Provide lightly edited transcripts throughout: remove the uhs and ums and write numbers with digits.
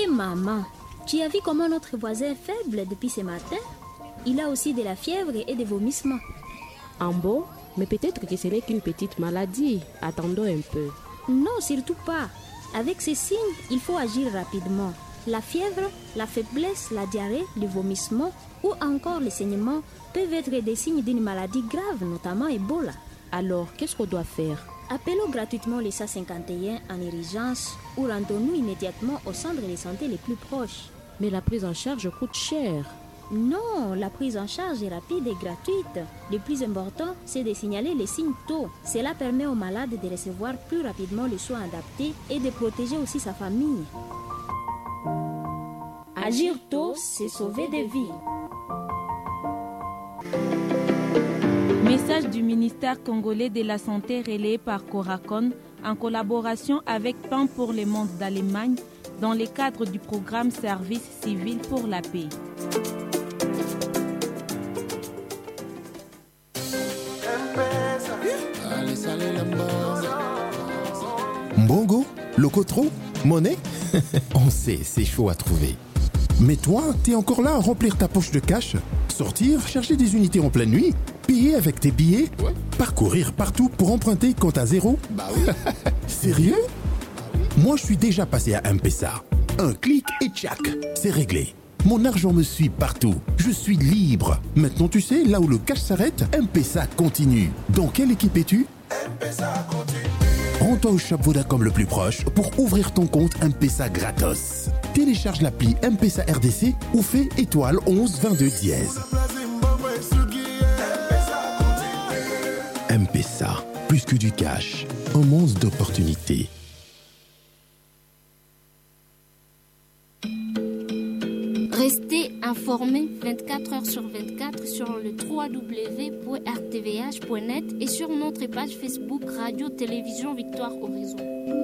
Hé maman, tu as vu comment notre voisin est faible depuis ce matin? Il a aussi de la fièvre et des vomissements. Bon, mais peut-être que ce n'est qu'une petite maladie. Attendons un peu. Non, surtout pas. Avec ces signes, il faut agir rapidement. La fièvre, la faiblesse, la diarrhée, le vomissement ou encore le saignement peuvent être des signes d'une maladie grave, notamment Ebola. Alors, qu'est-ce qu'on doit faire? Appelons gratuitement les 151 en urgence ou rendons-nous immédiatement au centre de santé les plus proches. Mais la prise en charge coûte cher. Non, la prise en charge est rapide et gratuite. Le plus important, c'est de signaler les signes tôt. Cela permet aux malades de recevoir plus rapidement les soins adaptés et de protéger aussi sa famille. Agir tôt, c'est sauver des vies. Message du ministère congolais de la Santé relayé par Coracon en collaboration avec Pain pour le monde d'Allemagne dans le cadre du programme Service civil pour la paix. Mbongo, Locotro, Monnaie. On sait, c'est chaud à trouver. Mais toi, t'es encore là à remplir ta poche de cash, sortir, chercher des unités en pleine nuit, payer avec tes billets, parcourir partout pour emprunter quand t'as zéro. Bah oui. Sérieux? Moi, je suis déjà passé à M-Pesa. Un clic et tchac, c'est réglé. Mon argent me suit partout. Je suis libre. Maintenant, tu sais, là où le cash s'arrête, M-Pesa continue. Dans quelle équipe es-tu? M-Pesa continue. Rends-toi au shop Vodacom le plus proche pour ouvrir ton compte M-Pesa gratos. Télécharge l'appli M-Pesa RDC ou fais étoile 11 22 dièse. M-Pesa, plus que du cash, un monde d'opportunités. Restez informés 24 heures sur 24 sur le www.rtvh.net et sur notre page Facebook Radio Télévision Victoire Horizon.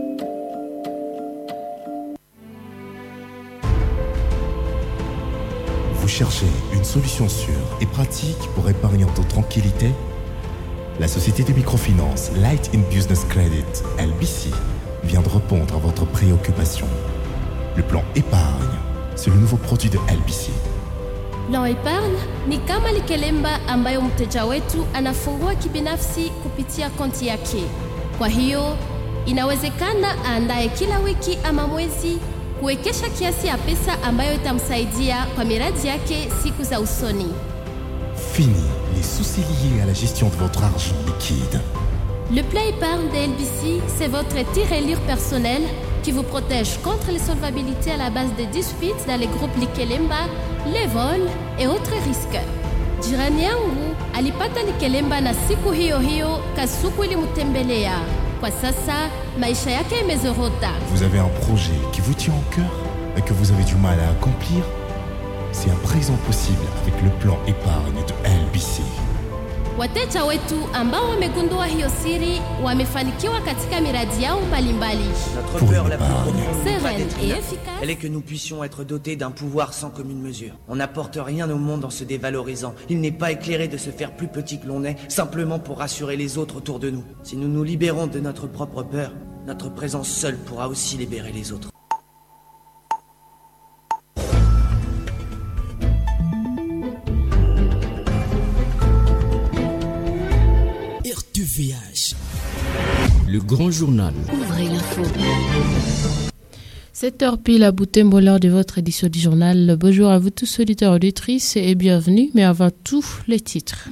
Vous cherchez une solution sûre et pratique pour épargner en toute tranquillité? La société de microfinance Light in Business Credit, LBC, vient de répondre à votre préoccupation. Le plan épargne, c'est le nouveau produit de LBC. Plan épargne ni kama likelemba ambayo mteja wetu anafungua kibinafsi kupitia konti yake. Kwa hiyo, inawezekana aandae kila wiki ama mwezi kuwekesha kiasi ya pesa ambayo itamsaidia kwa miradi yake siku za usoni. Fini les soucis liés à la gestion de votre argent liquide. Le plan épargne de LBC, c'est votre tirelire personnel qui vous protège contre les solvabilités à la base des disputes dans les groupes Likelemba, les vols et autres risques. Jirani yangu alipata Likelemba na siku hiyo hiyo kasuku ilimtembelea. Kwa sasa maisha yake imezorota. Vous avez un projet qui vous tient au cœur et que vous avez du mal à accomplir? C'est un présent possible avec le plan épargne de LBC. Wateja wetu ambao wamegundua hiyo siri wamefanikiwa katika miradi yao mbalimbali. Notre peur la plus profonde, sereine et efficace, elle est que nous puissions être dotés d'un pouvoir sans commune mesure. On n'apporte rien au monde en se dévalorisant. Il n'est pas éclairé de se faire plus petit que l'on est, simplement pour rassurer les autres autour de nous. Si nous nous libérons de notre propre peur, notre présence seule pourra aussi libérer les autres. RTVH, le grand journal. ouvrez l'info. 7h pile à Butembo lors de votre édition du journal. Bonjour à vous tous auditeurs et auditrices et bienvenue, mais avant tout, les titres.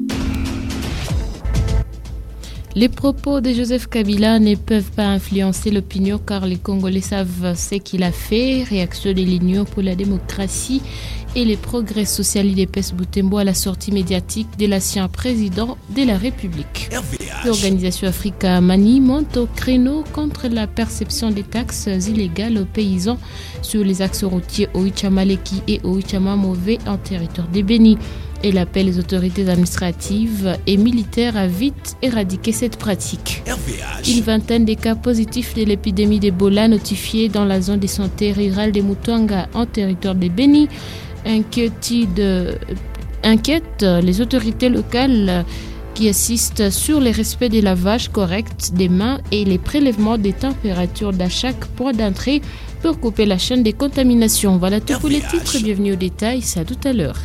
Les propos de Joseph Kabila ne peuvent pas influencer l'opinion car les Congolais savent ce qu'il a fait. Réaction de l'Union pour la démocratie et les progrès sociaux d'EPS Butembo à la sortie médiatique de l'ancien président de la République. L'organisation Africa Mani monte au créneau contre la perception des taxes illégales aux paysans sur les axes routiers Oicha-Maleki et Oicha-Mamové en territoire des Béni. Elle appelle les autorités administratives et militaires à vite éradiquer cette pratique. Une vingtaine de cas positifs de l'épidémie d'Ebola notifiés dans la zone de santé rurale de Mutwanga en territoire de Béni inquiète les autorités locales qui insiste sur le respect des lavages corrects des mains et les prélèvements des températures à chaque point d'entrée pour couper la chaîne des contaminations. Voilà tout pour les titres. Bienvenue au détail. C'est à tout à l'heure.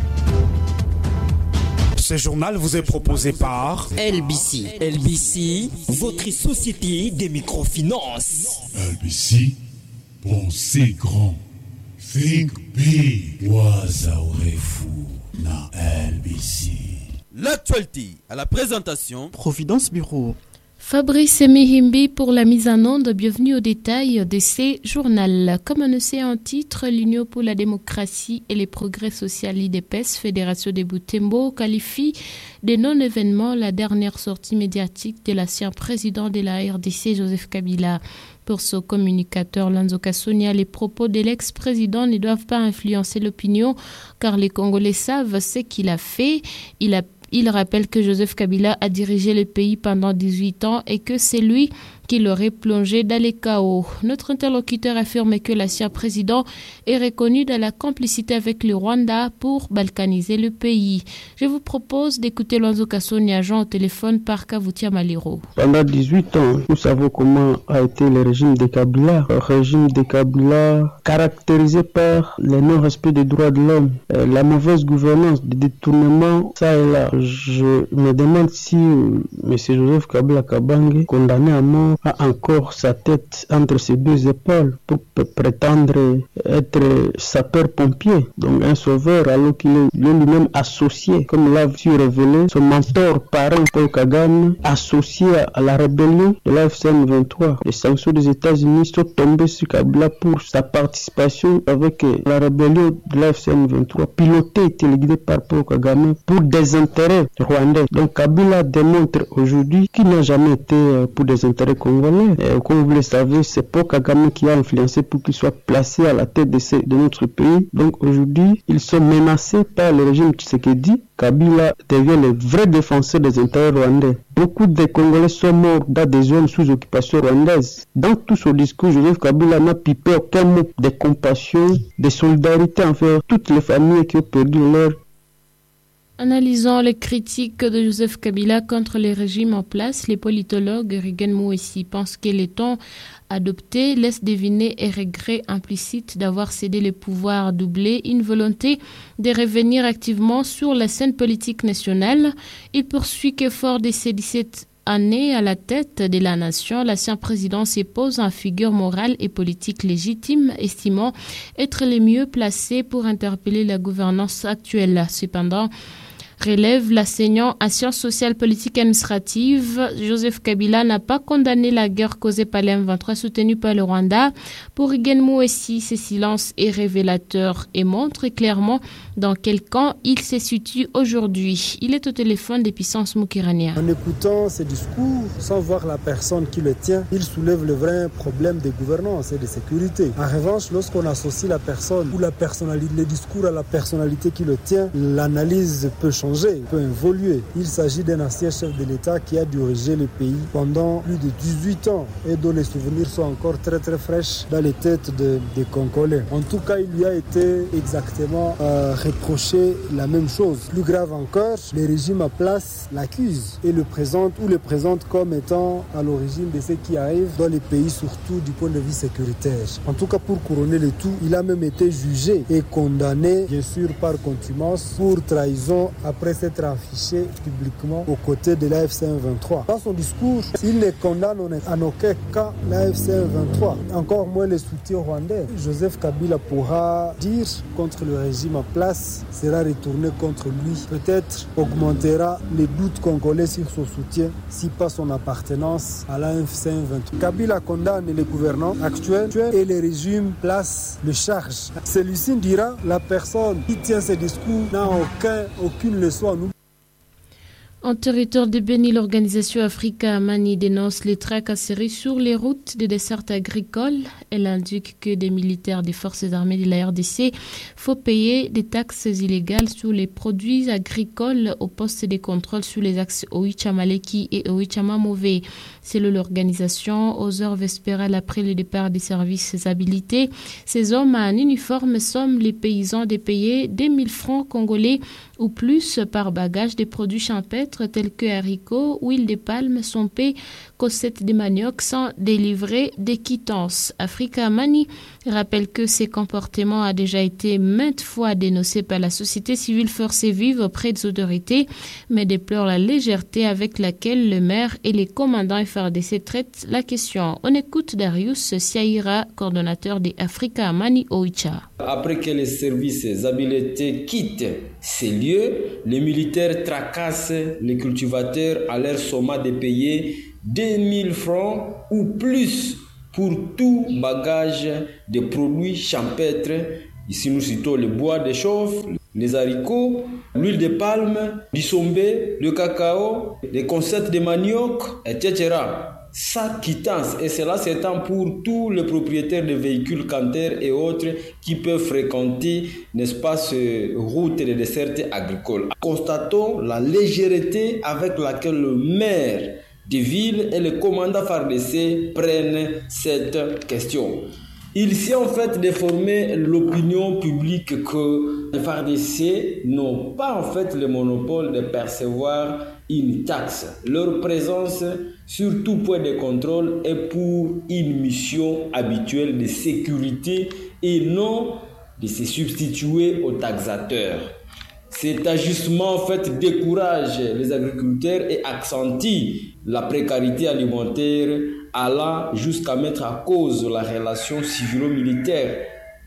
Ce journal vous est proposé par LBC. LBC, votre société des microfinances. LBC, pensez grand. Think big. Wazaorefu na LBC. L'actualité à la présentation Providence Bureau. Fabrice Mihimbi pour la mise en onde. Bienvenue au détail de ces journaux. Comme annoncé en titre, l'Union pour la démocratie et les progrès sociaux l'IDPS, Fédération des Butembo, qualifie de non-événement la dernière sortie médiatique de l'ancien président de la RDC, Joseph Kabila. Pour ce communicateur Lanzo Kassonia, les propos de l'ex-président ne doivent pas influencer l'opinion car les Congolais savent ce qu'il a fait. Il rappelle que Joseph Kabila a dirigé le pays pendant 18 ans et que c'est lui qui l'aurait plongé dans les chaos. Notre interlocuteur affirme que l'ancien président est reconnu dans la complicité avec le Rwanda pour balkaniser le pays. Je vous propose d'écouter Lanzo Kassonia, agent au téléphone par Kavutia Maliro. Pendant 18 ans, nous savons comment a été le régime de Kabila. Un régime de Kabila caractérisé par le non-respect des droits de l'homme, la mauvaise gouvernance, des détournements, ça et là. Je me demande si M. Joseph Kabila Kabange, condamné à mort, a encore sa tête entre ses deux épaules pour prétendre être sapeur-pompier, donc un sauveur, alors qu'il est lui-même associé, comme l'a su révéler son mentor, parent Paul Kagame, associé à la rébellion de l'AFC 23. Les sanctions des États-Unis sont tombées sur Kabila pour sa participation avec la rébellion de l'AFC 23, pilotée et téléguidée par Paul Kagame pour des intérêts rwandais. Donc Kabila démontre aujourd'hui qu'il n'a jamais été pour des intérêts congolais. Comme vous le savez, c'est Paul Kagame qui a influencé pour qu'il soit placé à la tête de notre pays. Donc aujourd'hui, ils sont menacés par le régime Tshisekedi. Kabila devient le vrai défenseur des intérêts rwandais. Beaucoup de Congolais sont morts dans des zones sous occupation rwandaise. Dans tout son discours, Joseph Kabila n'a pipé aucun mot de compassion, de solidarité envers toutes les familles qui ont perdu leur. Analysant les critiques de Joseph Kabila contre les régimes en place, les politologues Rigen Mouessi pensent que les tons adoptés laissent deviner un regret implicite d'avoir cédé le pouvoir doublé, une volonté de revenir activement sur la scène politique nationale. Il poursuit que fort de ces 17 années à la tête de la nation, l'ancien président se pose en figure morale et politique légitime, estimant être le mieux placé pour interpeller la gouvernance actuelle. Cependant, relève l'enseignant en sciences sociales, politiques et administratives, Joseph Kabila n'a pas condamné la guerre causée par les M23 soutenue par le Rwanda. Pour Rigen Mouessi, ce silence est révélateur et montre clairement dans quel camp il se situe aujourd'hui. Il est au téléphone des puissances Moukirania. En écoutant ces discours, sans voir la personne qui le tient, il soulève le vrai problème de gouvernance et de sécurité. En revanche, lorsqu'on associe la personne ou la personnalité, le discours à la personnalité qui le tient, l'analyse peut changer, peut évoluer. Il s'agit d'un ancien chef de l'État qui a dirigé le pays pendant plus de 18 ans et dont les souvenirs sont encore très très fraîches dans les têtes des Congolais. En tout cas, il lui a été exactement reproché la même chose. Plus grave encore, le régime en place l'accuse et le présente comme étant à l'origine de ce qui arrive dans les pays, surtout du point de vue sécuritaire. En tout cas, pour couronner le tout, il a même été jugé et condamné, bien sûr par contumace, pour trahison après s'être affiché publiquement aux côtés de l'AFC 23. Dans son discours, il ne condamne en aucun cas l'AFC 23, encore moins les soutiens rwandais. Joseph Kabila pourra dire contre le régime en place sera retourné contre lui. Peut-être augmentera les doutes congolais sur son soutien, si pas son appartenance à l'AFC 23. Kabila condamne les gouvernants actuels et les régimes place le charge. Celui-ci dira la personne qui tient ce discours n'a aucune leçon à nous. En territoire de Béni, l'organisation Africa Mani dénonce les tracasseries sur les routes des desserts agricoles. Elle indique que des militaires des forces armées de la RDC faut payer des taxes illégales sur les produits agricoles au poste de contrôle sur les axes Oicha-Maleki et Oicha-Mamové. Selon l'organisation, aux heures vespérales après le départ des services habilités, ces hommes en uniforme somment les paysans de payer 2000 francs congolais ou plus par bagage des produits champêtres autres tels que haricots, huile de palme, sompé, cossettes de manioc sans délivrer des quittances. Africa Mani rappelle que ces comportements a déjà été maintes fois dénoncés par la société civile forcée vive auprès des autorités, mais déplore la légèreté avec laquelle le maire et les commandants FARDC traitent la question. On écoute Darius Siaira, coordonnateur des Africa Mani Oicha. Après que les services habilités quittent ces lieux, les militaires tracassent les cultivateurs à leur sommet de payer 2000 francs ou plus pour tout bagage de produits champêtres. Ici, nous citons le bois de chauffe, les haricots, l'huile de palme, du sombé, le cacao, les concettes de manioc, etc. Sa quittance, et cela s'étend pour tous les propriétaires de véhicules Canter et autres qui peuvent fréquenter, n'est-ce pas, ces routes et les dessertes agricoles. Constatons la légèreté avec laquelle le maire des villes et le commandant FARDC prennent cette question. Il s'est en fait déformé l'opinion publique que les FARDC n'ont pas en fait le monopole de percevoir une taxe. Leur présence sur tout point de contrôle est pour une mission habituelle de sécurité et non de se substituer aux taxateurs. Cet ajustement en fait décourage les agriculteurs et accentue la précarité alimentaire, allant jusqu'à mettre à cause la relation civilo-militaire.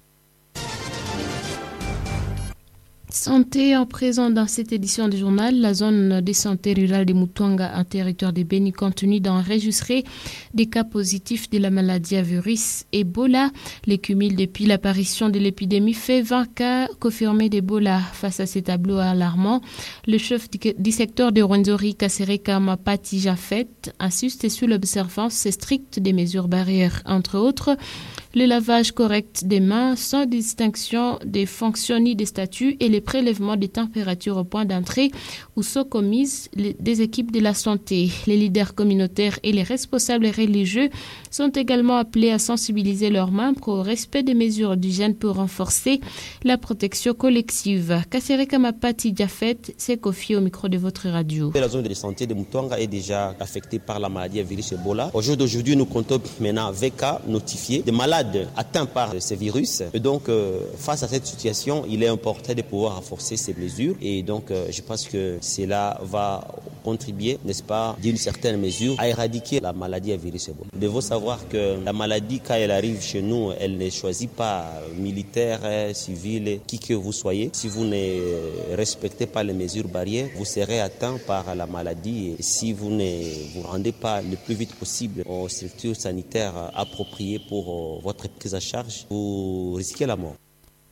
Santé en présent dans cette édition du journal. La zone de santé rurale de Mutuanga, en territoire de Beni, continue d'enregistrer des cas positifs de la maladie à virus Ebola. Le cumul depuis l'apparition de l'épidémie fait 20 cas confirmés d'Ebola. Face à ces tableaux alarmants, le chef du secteur de Rwenzori, Kasereka Mapati Jafet, insiste sur l'observance stricte des mesures barrières, entre autres le lavage correct des mains sans distinction des fonctions ni des statuts et les prélèvements des températures au point d'entrée où sont commises des équipes de la santé. Les leaders communautaires et les responsables religieux sont également appelés à sensibiliser leurs membres au respect des mesures d'hygiène pour renforcer la protection collective. Kasereka Mapati Jafet s'est confié au micro de votre radio. La zone de santé de Mutuanga est déjà affectée par la maladie à virus Ebola. Au jour d'aujourd'hui, nous comptons maintenant 20 cas notifiés de malades atteints par ce virus. Et donc, face à cette situation, il est important de pouvoir renforcer ces mesures. Et donc, je pense que cela va contribuer, n'est-ce pas, d'une certaine mesure, à éradiquer la maladie à virus Ebola. Nous devons savoir que la maladie, quand elle arrive chez nous, elle ne choisit pas militaire, civil, qui que vous soyez. Si vous ne respectez pas les mesures barrières, vous serez atteint par la maladie. Et si vous ne vous rendez pas le plus vite possible aux structures sanitaires appropriées pour votre prise à charge, vous risquez la mort.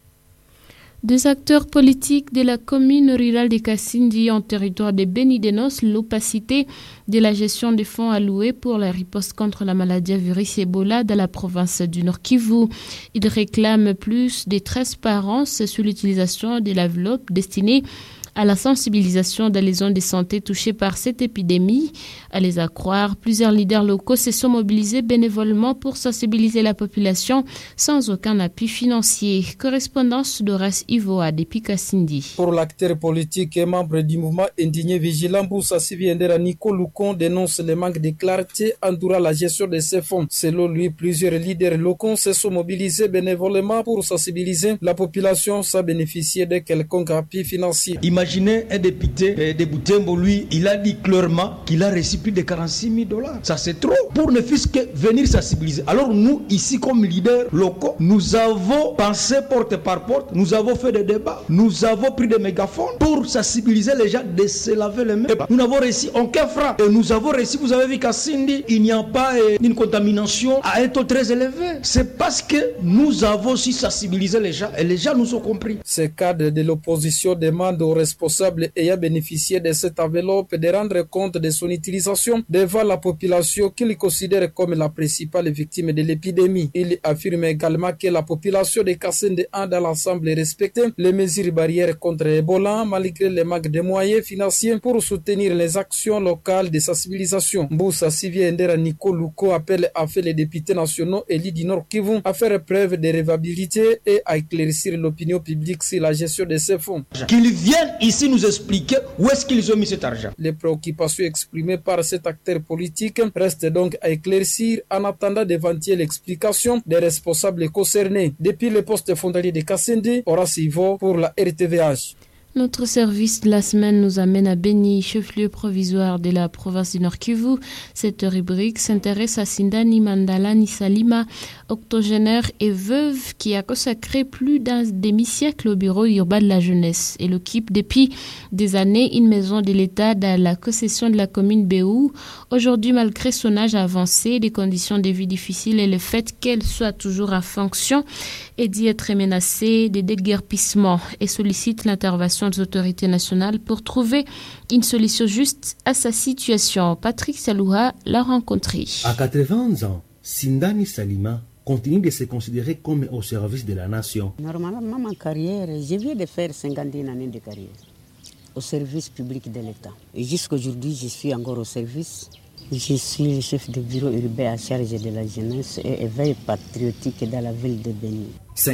Des acteurs politiques de la commune rurale de Kassindi en territoire de Beni dénoncent l'opacité de la gestion des fonds alloués pour la riposte contre la maladie à virus Ebola dans la province du Nord Kivu. Ils réclament plus de transparence sur l'utilisation de l'enveloppe destinée à la sensibilisation dans les zones de santé touchées par cette épidémie. À les accroire, plusieurs leaders locaux se sont mobilisés bénévolement pour sensibiliser la population sans aucun appui financier. Correspondance d'Horace Ivoa depuis Kassindi. Pour l'acteur politique et membre du mouvement indigné vigilant, Boussa Siviendera Nico Loucon dénonce le manque de clarté entourant la gestion de ces fonds. Selon lui, plusieurs leaders locaux se sont mobilisés bénévolement pour sensibiliser la population sans bénéficier de quelconque appui financier. Imaginez un député de Butembo, lui, il a dit clairement qu'il a reçu plus de $46 000. Ça c'est trop pour ne fût-ce que venir sensibiliser. Alors nous, ici comme leaders locaux, nous avons pensé porte par porte, nous avons fait des débats, nous avons pris des mégaphones pour sensibiliser les gens de se laver les mains. Nous n'avons reçu aucun franc. Et nous avons reçu, vous avez vu qu'à Sindi, il n'y a pas une contamination à un taux très élevé. C'est parce que nous avons aussi sensibilisé les gens et les gens nous ont compris. Ce cadre de l'opposition demande aux responsables ayant bénéficié de cette enveloppe de rendre compte de son utilisation devant la population qu'il considère comme la principale victime de l'épidémie. Il affirme également que la population de Kassende a dans l'ensemble respecté les mesures barrières contre Ebola malgré le manque de moyens financiers pour soutenir les actions locales de sensibilisation. Boussa Siviendera Nico Louko appelle à faire les députés nationaux élus du Nord Kivu à faire preuve de révabilité et à éclaircir l'opinion publique sur la gestion de ces fonds. Qu'ils viennent ici nous expliquer où est-ce qu'ils ont mis cet argent. Les préoccupations exprimées par cet acteur politique restent donc à éclaircir en attendant d'éventuelles explications des responsables concernés. Depuis le poste frontalier de Kasindi, Horace Ivo pour la RTVH. Notre service de la semaine nous amène à Beni, chef-lieu provisoire de la province du Nord Kivu. Cette rubrique s'intéresse à Sindani Mandalani Salima, octogénaire et veuve qui a consacré plus d'un demi-siècle au bureau urbain de la jeunesse. Elle occupe depuis des années une maison de l'État dans la concession de la commune Béou. Aujourd'hui, malgré son âge avancé, des conditions de vie difficiles et le fait qu'elle soit toujours en fonction et d'y être menacée de déguerpissement et sollicite l'intervention des autorités nationales pour trouver une solution juste à sa situation. Patrick Salouha l'a rencontré. À 80 ans, Sindani Salima continue de se considérer comme au service de la nation. Normalement, ma carrière, je viens de faire 51 années de carrière au service public de l'État. Et jusqu'à aujourd'hui, je suis encore au service. Je suis le chef de bureau urbain à charge de la jeunesse et éveil patriotique dans la ville de Beni.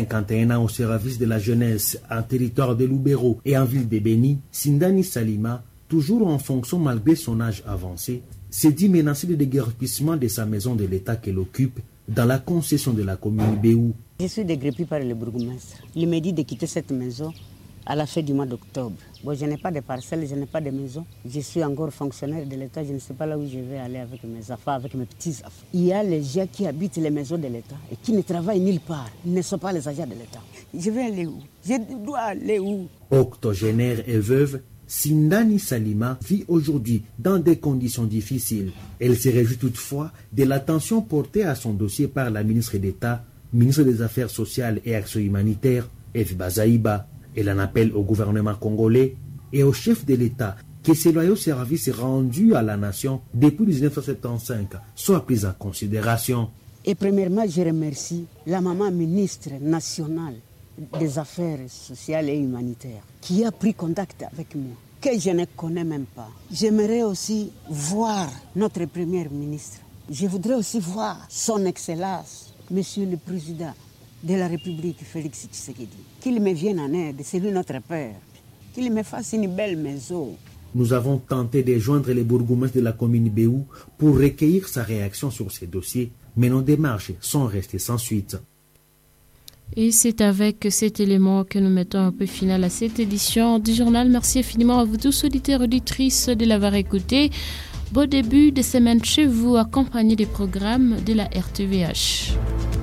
51 ans au service de la jeunesse en territoire de Lubero et en ville de Beni, Sindani Salima, toujours en fonction malgré son âge avancé, s'est dit menacé de déguerpissement de sa maison de l'État qu'elle occupe dans la concession de la commune Béou. Je suis déguerpi par le bourgmestre. Il m'a dit de quitter cette maison à la fin du mois d'octobre. Bon, je n'ai pas de parcelles, je n'ai pas de maison. Je suis encore fonctionnaire de l'État, je ne sais pas là où je vais aller avec mes affaires, avec mes petits affaires. Il y a les gens qui habitent les maisons de l'État et qui ne travaillent nulle part. Ils ne sont pas les agents de l'État. Je vais aller où? Je dois aller où? Octogénaire et veuve, Sindani Salima vit aujourd'hui dans des conditions difficiles. Elle se réjouit toutefois de l'attention portée à son dossier par la ministre d'État, ministre des Affaires sociales et Action humanitaire, Eve Bazaïba. Elle en appelle au gouvernement congolais et au chef de l'État que ces loyaux services rendus à la nation depuis 1975 soient pris en considération. Et premièrement, je remercie la maman ministre nationale des Affaires sociales et humanitaires qui a pris contact avec moi, que je ne connais même pas. J'aimerais aussi voir notre premier ministre. Je voudrais aussi voir son Excellence, Monsieur le Président de la République, Félix Tshisekedi. Qu'il me vienne en aide, c'est lui notre père. Qu'il me fasse une belle maison. Nous avons tenté de joindre les bourgmestres de la commune Béou pour recueillir sa réaction sur ces dossiers, mais nos démarches sont restées sans suite. Et c'est avec cet élément que nous mettons un peu final à cette édition du journal. Merci infiniment à vous tous, auditeurs et auditrices, de l'avoir écouté. Beau début de semaine chez vous, accompagné des programmes de la RTVH.